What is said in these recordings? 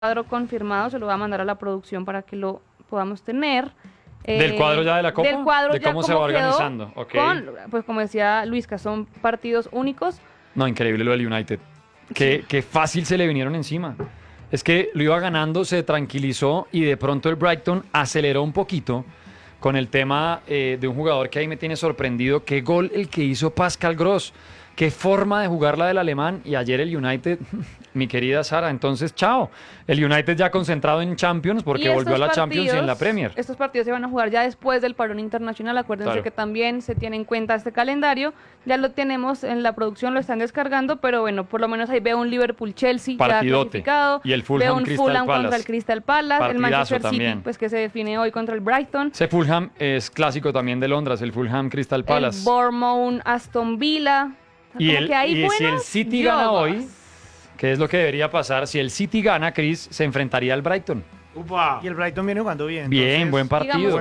cuadro confirmado, se lo voy a mandar a la producción para que lo podamos tener. ¿Del cuadro ya de la Copa? Del cuadro ¿De ya cómo se va quedó organizando? Okay. Pues como decía Luisca, son partidos únicos. No, increíble lo del United. Qué fácil se le vinieron encima. Es que lo iba ganando, se tranquilizó y de pronto el Brighton aceleró un poquito con el tema de un jugador que ahí me tiene sorprendido. Qué gol el que hizo Pascal Gross. Qué forma de jugarla del alemán. Y ayer el United, mi querida Sara, entonces chao. El United ya concentrado en Champions porque volvió a la Champions y en la Premier. Estos partidos se van a jugar ya después del parón internacional. Acuérdense que también se tiene en cuenta este calendario. Ya lo tenemos en la producción, lo están descargando, pero bueno, por lo menos ahí veo un Liverpool-Chelsea ya clasificado. Y el veo un Fulham contra el Crystal Palace. Partidazo el Manchester también. City, pues que se define hoy contra el Brighton. Ese Fulham es clásico también de Londres, el Fulham Crystal Palace. El Bournemouth, Aston Villa. Y si el City gana hoy, ¿qué es lo que debería pasar? Si el City gana, Chris, se enfrentaría al Brighton. Upa. Y el Brighton viene jugando bien. Bien, buen partido.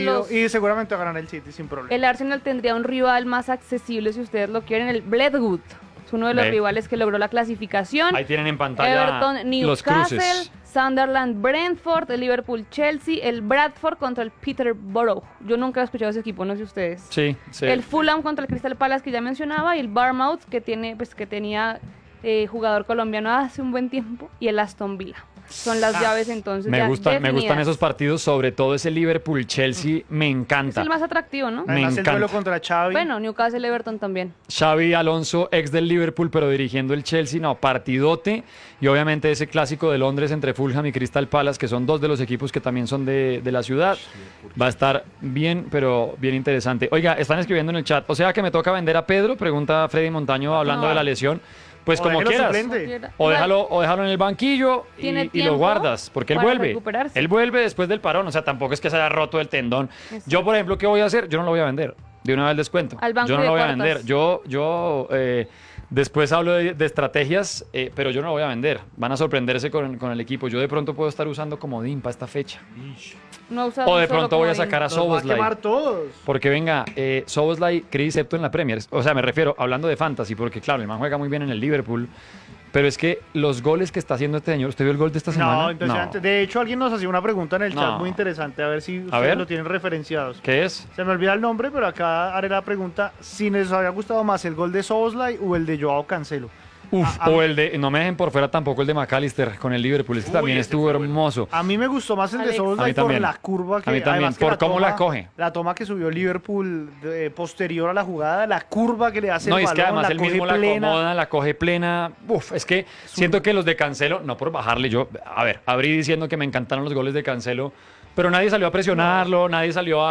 Y seguramente va a ganar el City sin problema. El Arsenal tendría un rival más accesible si ustedes lo quieren, el Bledwood. Es uno de los rivales que logró la clasificación. Ahí tienen en pantalla Everton, Newcastle, Sunderland, Brentford, el Liverpool, Chelsea, el Bradford contra el Peterborough. Yo nunca he escuchado ese equipo, no sé ustedes. Sí, sí. El Fulham contra el Crystal Palace que ya mencionaba y el Bournemouth que tenía jugador colombiano hace un buen tiempo y el Aston Villa. Son las llaves entonces me gustan esos partidos, sobre todo ese Liverpool-Chelsea, me encanta. Es el más atractivo, ¿no? Además, el duelo contra Xavi. Bueno, Newcastle-Everton también. Xavi Alonso, ex del Liverpool, pero dirigiendo el Chelsea, no, partidote. Y obviamente ese clásico de Londres entre Fulham y Crystal Palace, que son dos de los equipos que también son de la ciudad. Va a estar bien, pero bien interesante. Oiga, están escribiendo en el chat, o sea que me toca vender a Pedro, pregunta Freddy Montaño hablando de la lesión. Pues como quieras, o déjalo en el banquillo y lo guardas, porque él vuelve después del parón, o sea, tampoco es que se haya roto el tendón. Exacto. Yo, por ejemplo, ¿qué voy a hacer? Yo no lo voy a vender, de una vez les cuento. Yo no lo voy a vender, yo después hablo de estrategias, pero yo no lo voy a vender. Van a sorprenderse con el equipo. Yo de pronto puedo estar usando comodín para esta fecha. O de pronto voy a sacar a Szoboszlai. Porque venga, Szoboszlai, Chris, excepto en la Premier. O sea, me refiero, hablando de fantasy, porque claro, el man juega muy bien en el Liverpool. Pero es que los goles que está haciendo este señor, ¿usted vio el gol de esta semana? No, impresionante. No. De hecho, alguien nos hacía una pregunta en el chat muy interesante, a ver si ustedes lo tienen referenciados. ¿Qué es? Se me olvida el nombre, pero acá haré la pregunta, si les había gustado más el gol de Szoboszlai o el de Joao Cancelo. O el de, no me dejen por fuera tampoco el de McAllister con el Liverpool, es que también estuvo hermoso. A mí me gustó más el de Szoboszlai por la curva que... A mí también, por cómo la coge. La toma que subió Liverpool posterior a la jugada, la curva que le hace el balón, es que además él mismo la acomoda, la coge plena. Es que siento que los de Cancelo, no por bajarle, abrí diciendo que me encantaron los goles de Cancelo, pero nadie salió a presionarlo, nadie salió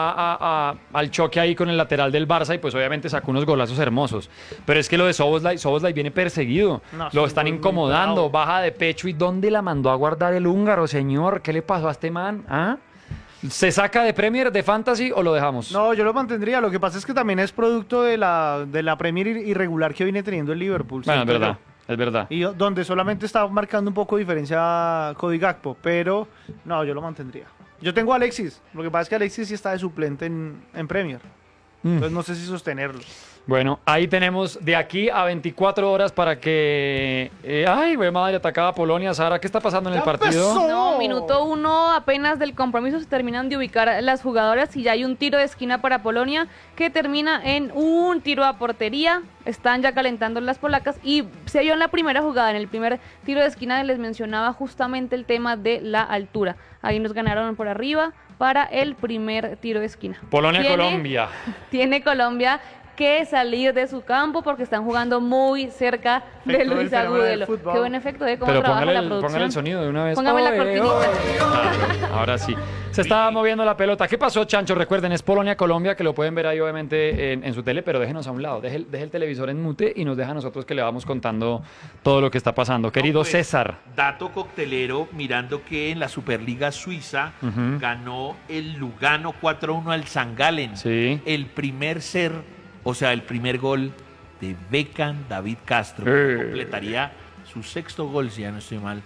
al choque ahí con el lateral del Barça y pues obviamente sacó unos golazos hermosos. Pero es que lo de Szoboszlai viene perseguido, lo están incomodando, baja de pecho. ¿Y dónde la mandó a guardar el húngaro, señor? ¿Qué le pasó a este man? ¿Ah? ¿Se saca de Premier, de Fantasy o lo dejamos? No, yo lo mantendría. Lo que pasa es que también es producto de la Premier irregular que viene teniendo el Liverpool. Bueno, es verdad. Y donde solamente está marcando un poco de diferencia Cody Gakpo, pero no, yo lo mantendría. Yo tengo a Alexis, lo que pasa es que Alexis sí está de suplente en Premier. Entonces no sé si sostenerlo. Bueno, ahí tenemos de aquí a 24 horas para que... madre, atacaba a Polonia. Sara, ¿qué está pasando en el partido? No, minuto 1 apenas del compromiso. Se terminan de ubicar las jugadoras y ya hay un tiro de esquina para Polonia que termina en un tiro a portería. Están ya calentando las polacas y se vio en la primera jugada, en el primer tiro de esquina les mencionaba justamente el tema de la altura. Ahí nos ganaron por arriba para el primer tiro de esquina. Polonia-Colombia. Tiene Colombia que salir de su campo porque están jugando muy cerca de Luis Agudelo. Qué buen efecto de cómo trabaja la producción. Póngale el sonido de una vez. Póngame la cortinita. Ahora sí. Se estaba moviendo la pelota. ¿Qué pasó, Chancho? Recuerden, es Polonia-Colombia, que lo pueden ver ahí obviamente en su tele, pero déjenos a un lado. Deje el televisor en mute y nos deja a nosotros que le vamos contando todo lo que está pasando. Querido César. Dato coctelero, mirando que en la Superliga Suiza ganó el Lugano 4-1 al St. Gallen. Sí. El primer el primer gol de Beckham David Castro, que completaría su sexto gol, si ya no estoy mal.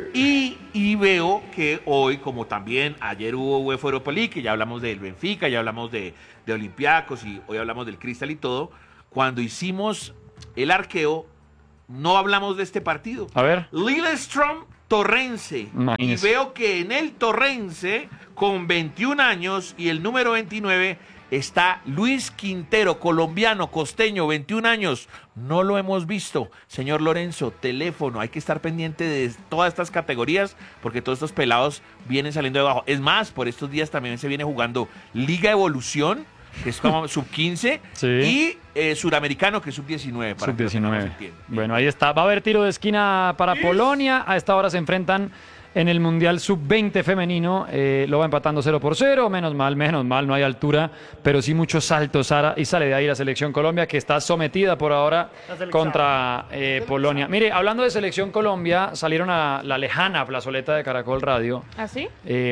Y veo que hoy, como también ayer hubo UEFA Europa League, que ya hablamos del Benfica, ya hablamos de Olympiacos y hoy hablamos del Crystal y todo, cuando hicimos el arqueo, no hablamos de este partido. A ver. Lillestrøm Torrense. Y Imagínese. veo que en el Torrense, con 21 años y el número 29, está Luis Quintero, colombiano, costeño, 21 años. No lo hemos visto. Señor Lorenzo, teléfono. Hay que estar pendiente de todas estas categorías porque todos estos pelados vienen saliendo de abajo. Es más, por estos días también se viene jugando Liga Evolución, que es como sub-15, Sí. y Suramericano, que es sub-19. para que lo tengamos en Sub-19. tiempo. Bueno, ahí está. Va a haber tiro de esquina para Polonia. A esta hora se enfrentan en el Mundial Sub-20 femenino. Lo va empatando 0-0. Menos mal, no hay altura, pero sí muchos saltos, Sara. Y sale de ahí la selección Colombia, que está sometida por ahora contra Polonia. Mire, hablando de selección Colombia, salieron a la lejana plazoleta de Caracol Radio ¿Así?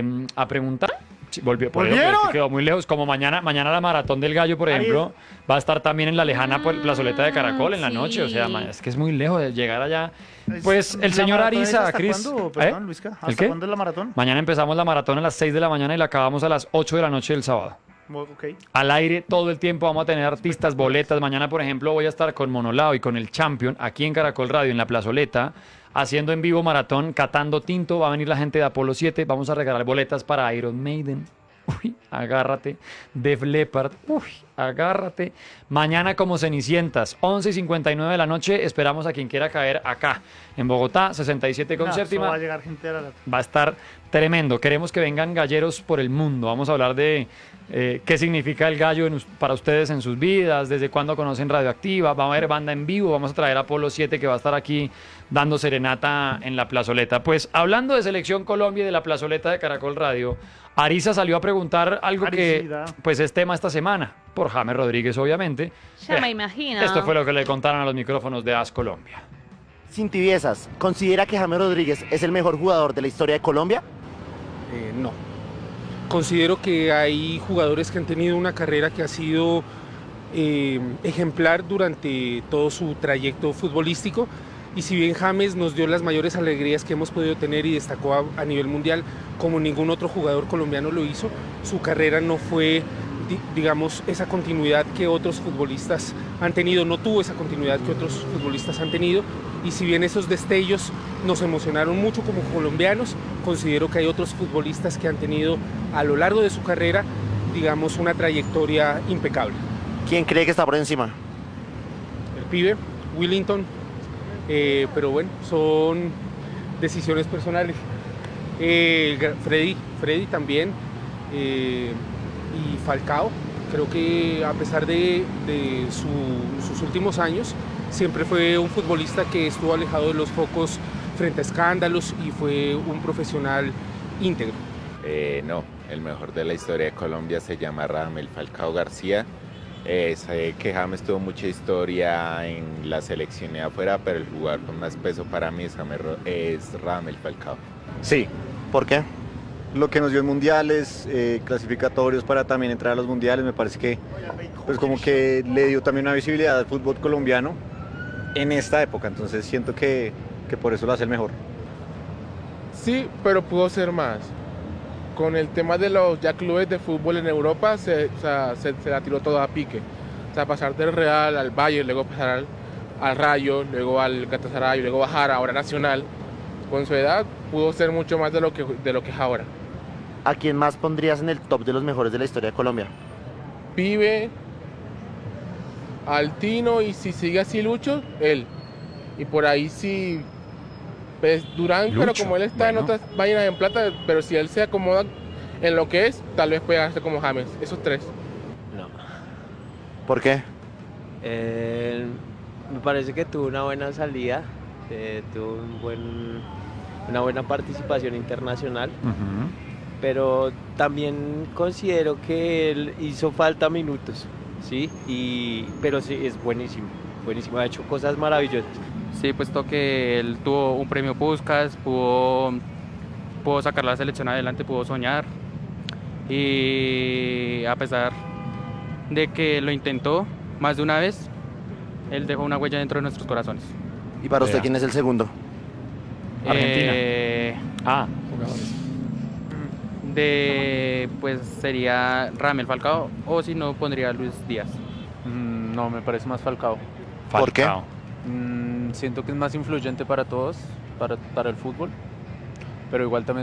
a preguntar. Sí, ¿Volvieron? Quedó muy lejos. Como mañana la maratón del gallo, por ejemplo, va a estar también en la lejana plazoleta de Caracol en la noche. O sea, es que es muy lejos de llegar allá. Pues el señor Ariza, Cris. ¿Cuándo, perdón, Luisca? ¿Hasta ¿El qué? cuándo es la maratón? Mañana empezamos la maratón a las 6 de la mañana y la acabamos a las 8 de la noche del sábado. Ok. Al aire todo el tiempo vamos a tener artistas, boletas. Mañana, por ejemplo, voy a estar con Monolao y con el Champion aquí en Caracol Radio, en la plazoleta, haciendo en vivo maratón, catando tinto. Va a venir la gente de Apolo 7. Vamos a regalar boletas para Iron Maiden. Uy, agárrate. Def Leppard. Uy, agárrate. Mañana como Cenicientas, 11:59 de la noche. Esperamos a quien quiera caer acá, en Bogotá, 67 con No, séptima. eso va a llegar gente a la... Va a estar tremendo. Queremos que vengan galleros por el mundo. Vamos a hablar de qué significa el gallo para ustedes en sus vidas, desde cuándo conocen Radioactiva. Va a haber banda en vivo. Vamos a traer a Apolo 7 que va a estar aquí dando serenata en la plazoleta. Pues hablando de Selección Colombia y de la plazoleta de Caracol Radio, Ariza salió a preguntar algo Aricida. que pues es tema esta semana, por James Rodríguez obviamente. Ya me imagino. Esto fue lo que le contaron a los micrófonos de AS Colombia. Sin tibiezas, ¿considera que James Rodríguez es el mejor jugador de la historia de Colombia? No. Considero que hay jugadores que han tenido una carrera que ha sido ejemplar durante todo su trayecto futbolístico, y si bien James nos dio las mayores alegrías que hemos podido tener y destacó a nivel mundial como ningún otro jugador colombiano lo hizo, su carrera no fue, digamos, esa continuidad que otros futbolistas han tenido, no tuvo esa continuidad que otros futbolistas han tenido, y si bien esos destellos nos emocionaron mucho como colombianos, considero que hay otros futbolistas que han tenido a lo largo de su carrera, digamos, una trayectoria impecable. ¿Quién cree que está por encima? El pibe, Willington, pero bueno, son decisiones personales. Freddy también, y Falcao, creo que a pesar de sus últimos años, siempre fue un futbolista que estuvo alejado de los focos frente a escándalos y fue un profesional íntegro. No, el mejor de la historia de Colombia se llama Radamel Falcao García. Sé que James tuvo mucha historia en la selección y afuera, pero el jugador con más peso para mí es Radamel Falcao. Sí. ¿Por qué? Lo que nos dio en mundiales, clasificatorios para también entrar a los mundiales, me parece que pues como que le dio también una visibilidad al fútbol colombiano en esta época, entonces siento que por eso lo hace el mejor. Sí, pero pudo ser más. Con el tema de los ya clubes de fútbol en Europa, se la tiró todo a pique. O sea, pasar del Real al Bayern, luego pasar al Rayo, luego al Galatasaray, luego bajar ahora Nacional. Con su edad pudo ser mucho más de lo que es ahora. ¿A quién más pondrías en el top de los mejores de la historia de Colombia? Pibe, Altino, y si sigue así Lucho, él. Y por ahí sí, pues Durán, Lucho, pero como él está en otras vainas en plata, pero si él se acomoda en lo que es, tal vez pueda hacer como James. Esos tres. No. ¿Por qué? Me parece que tuvo una buena salida, tuvo una buena participación internacional, pero también considero que él hizo falta minutos, ¿sí? Pero sí, es buenísimo, buenísimo, ha hecho cosas maravillosas. Sí, puesto que él tuvo un premio Puskás, pudo sacar la selección adelante, pudo soñar, y a pesar de que lo intentó más de una vez, él dejó una huella dentro de nuestros corazones. ¿Y para usted quién es el segundo? Argentina. Jugadores. Pues sería Radamel Falcao, o si no pondría a Luis Díaz. No, me parece más Falcao. ¿Por qué? Falcao. Siento que es más influyente para todos, para el fútbol. pero igual también